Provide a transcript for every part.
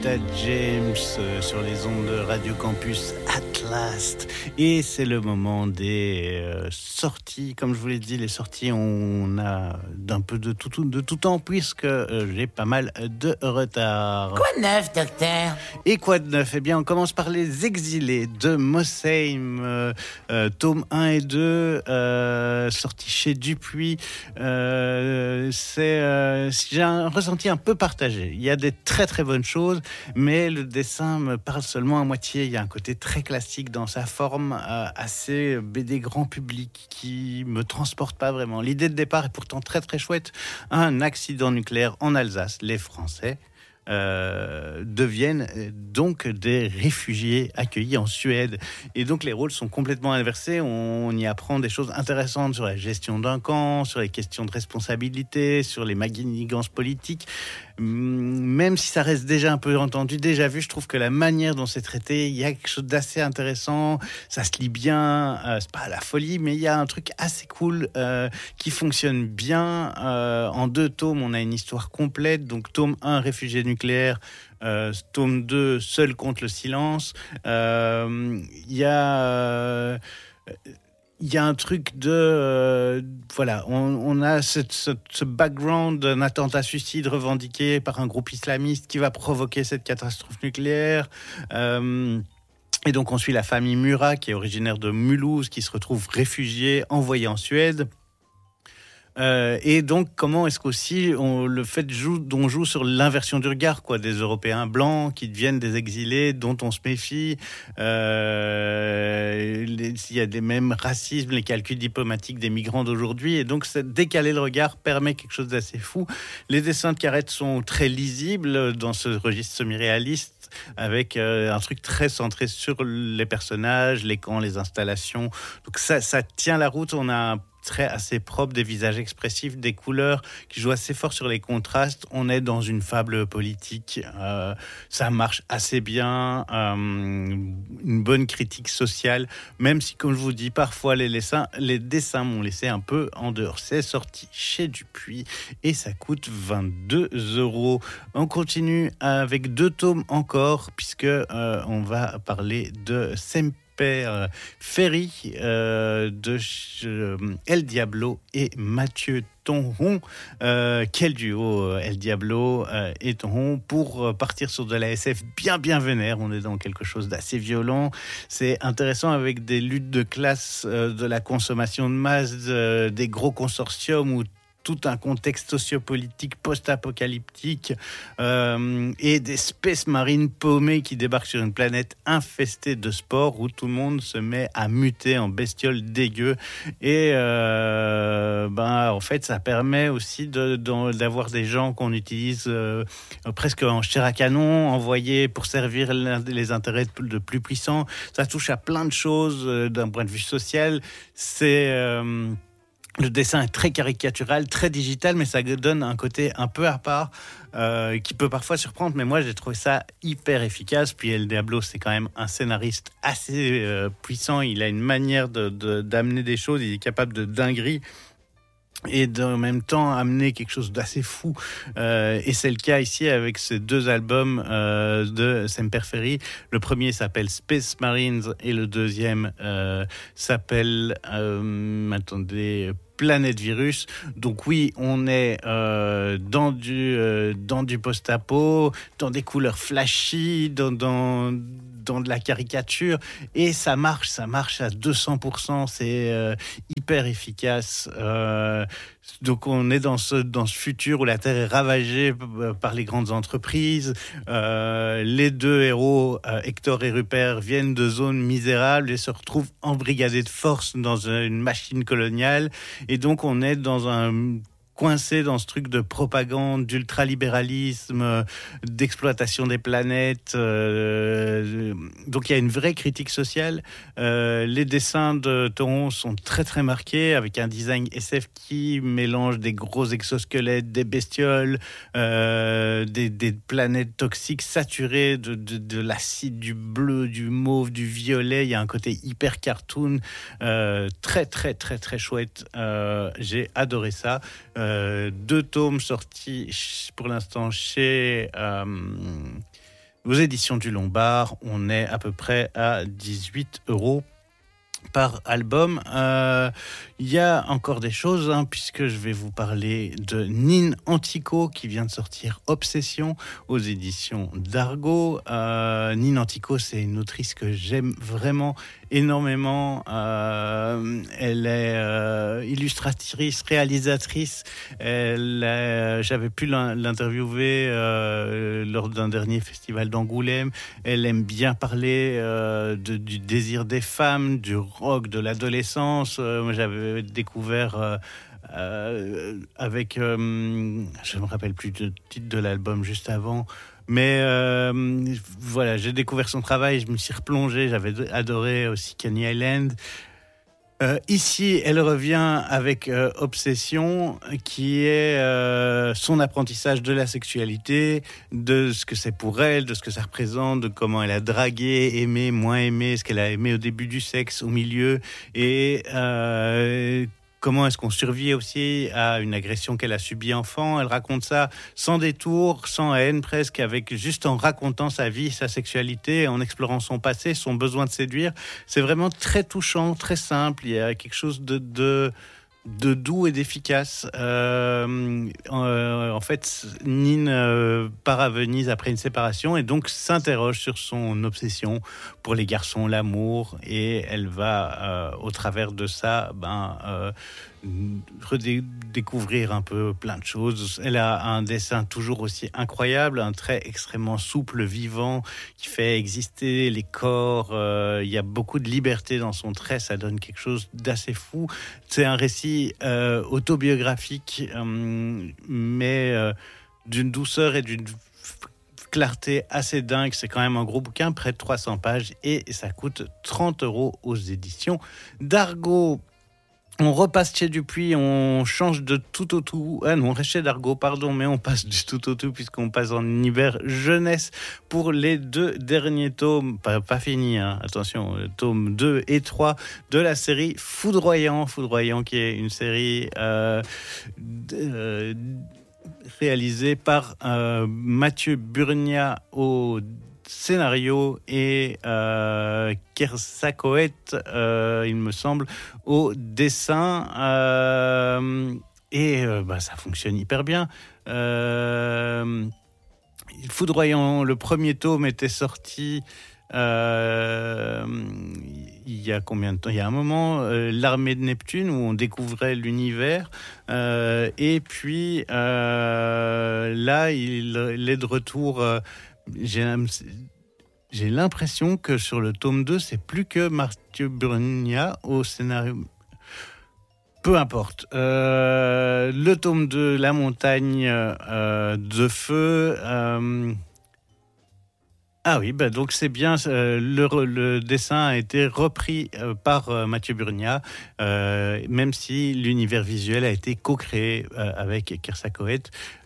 Etta James sur les ondes de Radio Campus at last. Et c'est le moment des sorties. Comme je vous l'ai dit, les sorties, on a d'un peu de tout temps puisque j'ai pas mal de retard. Quoi de neuf, docteur? Et quoi de neuf? Eh bien, on commence par Les Exilés de Mosheim, tome 1 et 2, sorti chez Dupuis. J'ai un ressenti un peu partagé. Il y a des très très bonnes choses, mais le dessin me parle seulement à moitié. Il y a un côté très classique dans sa forme, assez BD grand public, qui me transporte pas vraiment. L'idée de départ est pourtant très très chouette. Un accident nucléaire en Alsace, les Français deviennent donc des réfugiés accueillis en Suède. Et donc les rôles sont complètement inversés. On y apprend des choses intéressantes sur la gestion d'un camp, sur les questions de responsabilité, sur les manigances politiques. Même si ça reste déjà un peu entendu, déjà vu, je trouve que la manière dont c'est traité, il y a quelque chose d'assez intéressant. Ça se lit bien, c'est pas la folie, mais il y a un truc assez cool qui fonctionne bien. En 2 tomes, on a une histoire complète. Donc tome 1, réfugié nucléaire. Tome 2, seul contre le silence. Il y a un truc de... voilà, on a ce background d'un attentat-suicide revendiqué par un groupe islamiste qui va provoquer cette catastrophe nucléaire. Et donc on suit la famille Murat, qui est originaire de Mulhouse, qui se retrouve réfugiée, envoyée en Suède. Et donc, comment est-ce qu'aussi le fait on joue sur l'inversion du regard, quoi, des Européens blancs qui deviennent des exilés dont on se méfie. Il y a des mêmes racismes, les calculs diplomatiques des migrants d'aujourd'hui, et donc décaler le regard permet quelque chose d'assez fou. Les dessins de Carrette sont très lisibles dans ce registre semi-réaliste, avec un truc très centré sur les personnages, les camps, les installations. Donc ça tient la route. On a un trait assez propre, des visages expressifs, des couleurs qui jouent assez fort sur les contrastes. On est dans une fable politique. Ça marche assez bien. Une bonne critique sociale, même si, comme je vous dis, parfois les dessins m'ont laissé un peu en dehors. C'est sorti chez Dupuis et ça coûte 22 €. On continue avec 2 tomes encore, puisque on va parler de Semper Ferry de El Diablo et Mathieu Tonron. Quel duo, El Diablo et Tonron, pour partir sur de la SF bien vénère. On est dans quelque chose d'assez violent. C'est intéressant, avec des luttes de classe, de la consommation de masse, des gros consortiums où tout un contexte sociopolitique post-apocalyptique, et des Space Marines paumés qui débarquent sur une planète infestée de spores où tout le monde se met à muter en bestioles dégueu. Et en fait, ça permet aussi d'avoir des gens qu'on utilise presque en chair à canon, envoyés pour servir les intérêts de plus puissants. Ça touche à plein de choses d'un point de vue social. Le dessin est très caricatural, très digital, mais ça donne un côté un peu à part qui peut parfois surprendre. Mais moi, j'ai trouvé ça hyper efficace. Puis El Diablo, c'est quand même un scénariste assez puissant. Il a une manière d'amener des choses. Il est capable de dinguerie et en même temps amener quelque chose d'assez fou. Et c'est le cas ici avec ces 2 albums de Semper Ferry. Le premier s'appelle Space Marines et le deuxième s'appelle Planète Virus. Donc oui, on est dans du post-apo, dans des couleurs flashy, dans de la caricature, et ça marche à 200%. C'est hyper efficace. Donc on est dans ce futur où la Terre est ravagée par les grandes entreprises. Les 2 héros, Hector et Rupert, viennent de zones misérables et se retrouvent embrigadés de force dans une machine coloniale. Et donc on est coincé dans ce truc de propagande, d'ultralibéralisme, d'exploitation des planètes. Donc il y a une vraie critique sociale. Les dessins de Tonron sont très très marqués, avec un design SF qui mélange des gros exosquelettes, des bestioles, des planètes toxiques saturées de l'acide, du bleu, du mauve, du violet. Il y a un côté hyper cartoon, très très très très chouette. J'ai adoré ça. 2 tomes sortis pour l'instant chez Aux éditions du Lombard, on est à peu près à 18 € par album. Il y a encore des choses, puisque je vais vous parler de Nin Antico qui vient de sortir Obsession aux éditions d'Argo. Nin Antico, c'est une autrice que j'aime vraiment énormément. Elle est illustratrice, réalisatrice. J'avais pu l'interviewer lors d'un dernier festival d'Angoulême. Elle aime bien parler du désir des femmes, du rock, de l'adolescence. Moi, j'avais découvert avec, je ne me rappelle plus le titre de l'album juste avant, mais voilà, j'ai découvert son travail, je me suis replongé, j'avais adoré aussi Coney Island. Ici, elle revient avec Obsession, qui est son apprentissage de la sexualité, de ce que c'est pour elle, de ce que ça représente, de comment elle a dragué, aimé, moins aimé, ce qu'elle a aimé au début du sexe, au milieu, et comment est-ce qu'on survit aussi à une agression qu'elle a subie enfant. Elle raconte ça sans détour, sans haine presque, avec juste en racontant sa vie, sa sexualité, en explorant son passé, son besoin de séduire. C'est vraiment très touchant, très simple. Il y a quelque chose de doux et d'efficace. En fait, Nin part à Venise après une séparation et donc s'interroge sur son obsession pour les garçons, l'amour, et elle va, au travers de ça, redécouvrir un peu plein de choses. Elle a un dessin toujours aussi incroyable, un trait extrêmement souple, vivant, qui fait exister les corps. Il y a beaucoup de liberté dans son trait, ça donne quelque chose d'assez fou. C'est un récit autobiographique, mais d'une douceur et d'une clarté assez dingue. C'est quand même un gros bouquin, près de 300 pages, et ça coûte 30 € aux éditions d'Argo. On repasse chez Dupuis, on change de tout au tout. Ah non, on reste chez d'Argo, pardon, mais on passe du tout au tout puisqu'on passe en univers jeunesse pour les 2 derniers tomes, pas finis, attention, tomes 2 et 3 de la série Foudroyant. Foudroyant qui est une série réalisée par Mathieu Burnia au scénario et Kersakoet, il me semble, au dessin, et ça fonctionne hyper bien. Foudroyant, le premier tome était sorti il y a combien de temps? Il y a un moment, l'armée de Neptune, où on découvrait l'univers, et puis là il est de retour. J'ai l'impression que sur le tome 2, c'est plus que Mathieu Burnia au scénario. Peu importe. Le tome 2, La montagne de feu. Ah oui, donc c'est bien. Le dessin a été repris par Mathieu Burnia, même si l'univers visuel a été co-créé avec Kersakoet.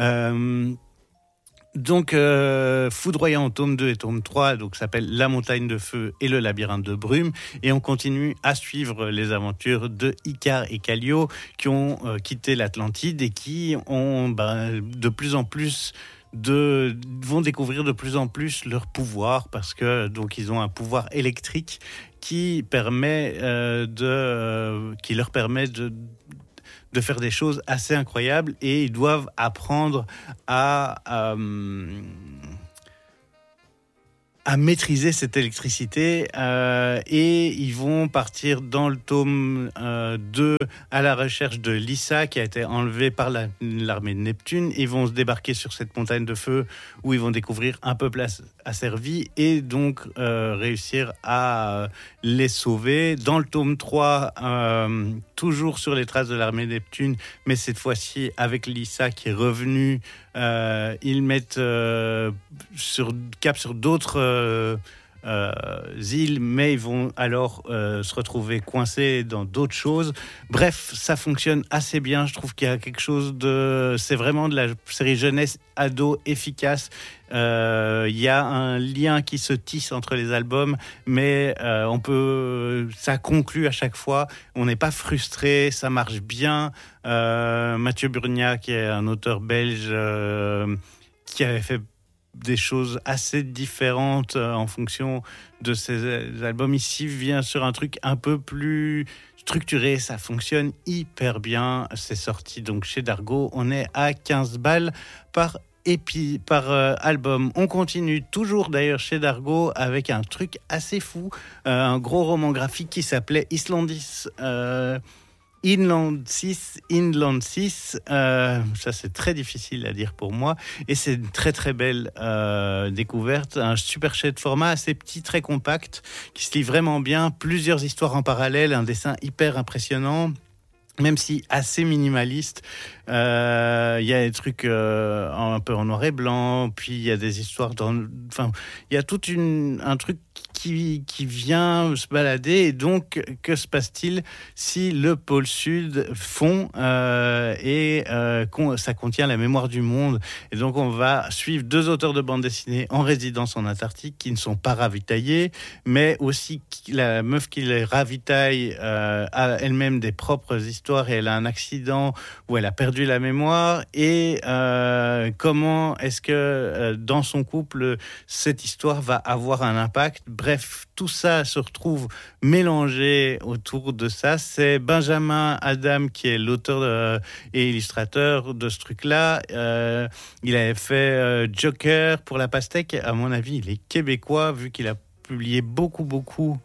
Donc, Foudroyant, tome 2 et tome 3, donc s'appelle La montagne de feu et le labyrinthe de brume. Et on continue à suivre les aventures de Icare et Callio, qui ont quitté l'Atlantide et qui ont de plus en plus vont découvrir de plus en plus leur pouvoir, parce que donc ils ont un pouvoir électrique qui leur permet de faire des choses assez incroyables, et ils doivent apprendre à maîtriser cette électricité, et ils vont partir dans le tome 2 à la recherche de Lisa, qui a été enlevée par l'armée de Neptune. Ils vont se débarquer sur cette montagne de feu où ils vont découvrir un peuple asservi et donc réussir à les sauver. Dans le tome 3, toujours sur les traces de l'armée de Neptune, mais cette fois-ci avec Lisa qui est revenue, ils mettent cap sur d'autres îles, mais ils vont alors se retrouver coincés dans d'autres choses. Bref, ça fonctionne assez bien. Je trouve qu'il y a quelque chose c'est vraiment de la série jeunesse ado efficace. Il y a un lien qui se tisse entre les albums, mais ça conclut à chaque fois. On n'est pas frustré, ça marche bien. Mathieu Burnia, qui est un auteur belge, qui avait fait des choses assez différentes en fonction de ses albums. Ici, il vient sur un truc un peu plus structuré, ça fonctionne hyper bien. C'est sorti donc chez Dargaud, on est à 15 balles par album. On continue toujours d'ailleurs chez Dargaud avec un truc assez fou, un gros roman graphique qui s'appelait Islandis. Inland 6, ça c'est très difficile à dire pour moi, et c'est une très très belle découverte, un super chouette format assez petit, très compact, qui se lit vraiment bien, plusieurs histoires en parallèle, un dessin hyper impressionnant, même si assez minimaliste. Il y a des trucs un peu en noir et blanc, puis il y a des histoires enfin, il y a tout un truc qui vient se balader, et donc que se passe-t-il si le pôle sud fond et ça contient la mémoire du monde. Et donc on va suivre deux auteurs de bande dessinée en résidence en Antarctique qui ne sont pas ravitaillés, mais aussi la meuf qui les ravitaille a elle-même des propres histoires, et elle a un accident où elle a perdu la mémoire, et comment est-ce que dans son couple cette histoire va avoir un impact. Bref, tout ça se retrouve mélangé autour de ça. C'est Benjamin Adam qui est l'auteur et illustrateur de ce truc-là. Il avait fait Joker pour la pastèque. À mon avis, il est québécois, vu qu'il a publié beaucoup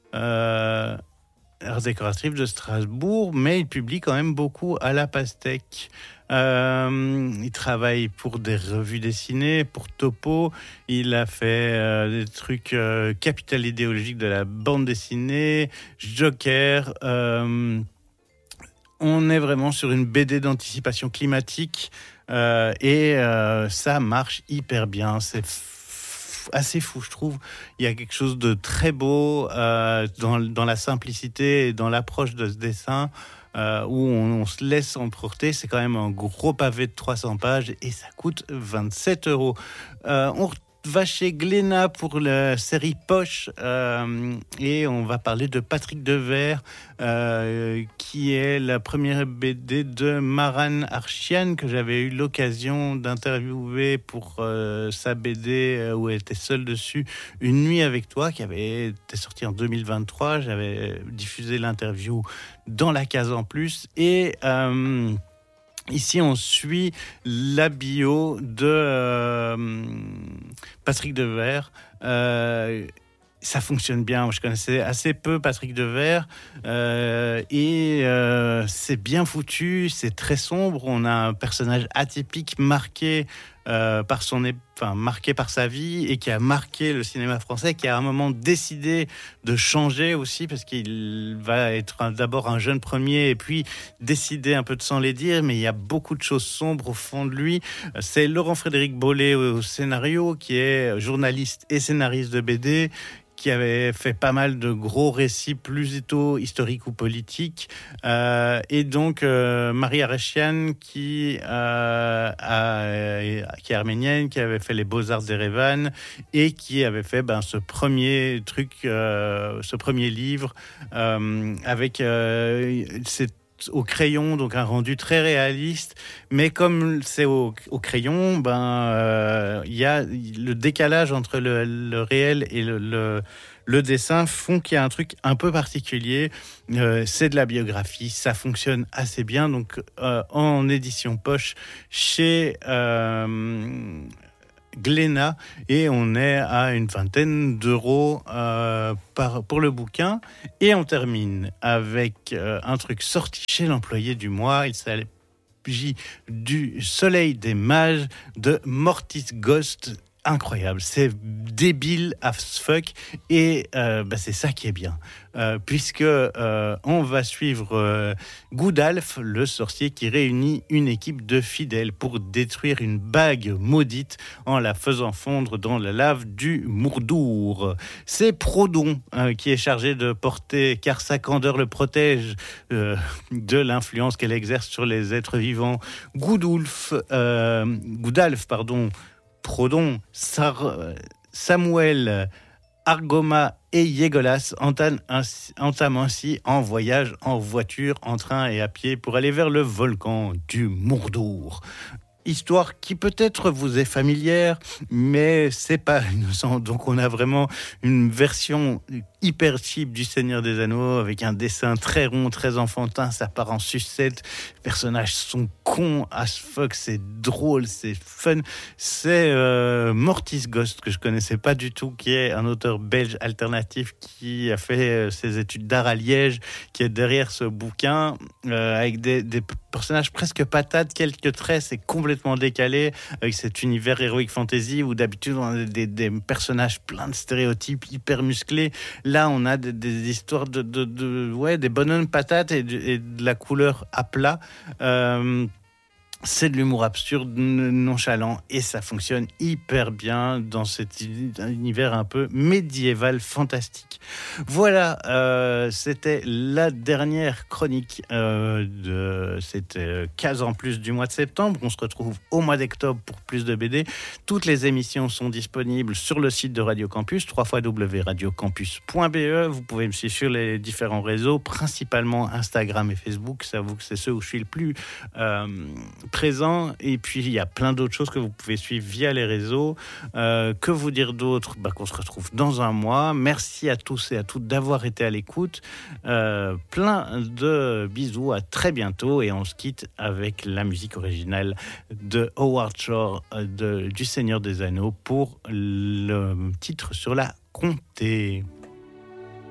Arts décoratifs de Strasbourg, mais il publie quand même beaucoup à la pastèque. Il travaille pour des revues dessinées, pour Topo. Il a fait des trucs capital idéologique de la bande dessinée, Joker. On est vraiment sur une BD d'anticipation climatique, et ça marche hyper bien. C'est assez fou, je trouve. Il y a quelque chose de très beau dans la simplicité et dans l'approche de ce dessin, où on se laisse emporter. C'est quand même un gros pavé de 300 pages et ça coûte 27 €. On va chez Glénat pour la série Poche, et on va parler de Patrick Devers, qui est la première BD de Maran Archian, que j'avais eu l'occasion d'interviewer pour sa BD où elle était seule dessus, Une nuit avec toi, qui avait été sortie en 2023. J'avais diffusé l'interview dans la case en plus, et ici, on suit la bio de Patrick Devers. Ça fonctionne bien. Je connaissais assez peu Patrick Devers, et c'est bien foutu, c'est très sombre. On a un personnage atypique marqué marqué par sa vie, et qui a marqué le cinéma français, qui a à un moment décidé de changer aussi, parce qu'il va être d'abord un jeune premier, et puis décider un peu de s'en les dire, mais il y a beaucoup de choses sombres au fond de lui. C'est Laurent-Frédéric Bollet au scénario, qui est journaliste et scénariste de BD, qui avait fait pas mal de gros récits plutôt historiques ou politiques, et donc Marie Arechian qui est arménienne, qui avait fait les Beaux-Arts d'Erevan, et qui avait fait ce premier truc, ce premier livre avec cette au crayon, donc un rendu très réaliste, mais comme c'est au crayon, il y a le décalage entre le réel et le dessin font qu'il y a un truc un peu particulier. C'est de la biographie, ça fonctionne assez bien, donc en édition poche chez Glénat, et on est à une vingtaine d'euros pour le bouquin. Et on termine avec un truc sorti chez l'employé du mois. Il s'agit du Soleil des Mages de Mortis Ghost. Incroyable, c'est débile as fuck, et c'est ça qui est bien, puisque on va suivre Goudalf, le sorcier qui réunit une équipe de fidèles pour détruire une bague maudite en la faisant fondre dans la lave du Mourdour. C'est Prodon qui est chargé de porter, car sa candeur le protège de l'influence qu'elle exerce sur les êtres vivants. Goudalf, Prodon, Samuel, Argoma et Yegolas entament ainsi un voyage en voiture, en train et à pied pour aller vers le volcan du Mourdour. Histoire qui peut-être vous est familière, mais c'est pas innocent. Donc on a vraiment une version hyper cheap du Seigneur des Anneaux avec un dessin très rond, très enfantin, ça part en sucette, les personnages sont cons as fuck, c'est drôle, c'est fun. C'est Mortis Ghost, que je connaissais pas du tout, qui est un auteur belge alternatif qui a fait ses études d'art à Liège, qui est derrière ce bouquin, avec des personnages presque patates, quelques traits, c'est complètement décalé, avec cet univers heroic fantasy où d'habitude on a des personnages pleins de stéréotypes hyper musclés. Là, on a des histoires des bonhommes patates et de la couleur à plat. C'est de l'humour absurde, nonchalant, et ça fonctionne hyper bien dans cet univers un peu médiéval fantastique. Voilà, c'était la dernière chronique de cette case en plus du mois de septembre. On se retrouve au mois d'octobre pour plus de BD. Toutes les émissions sont disponibles sur le site de Radio Campus, www.radiocampus.be. Vous pouvez me suivre sur les différents réseaux, principalement Instagram et Facebook. J'avoue que c'est ceux où je suis le plus présent, et puis il y a plein d'autres choses que vous pouvez suivre via les réseaux. Que vous dire d'autre? Qu'on se retrouve dans un mois. Merci à tous et à toutes d'avoir été à l'écoute. Plein de bisous, à très bientôt, et on se quitte avec la musique originale de Howard Shore du Seigneur des Anneaux pour le titre sur la comté.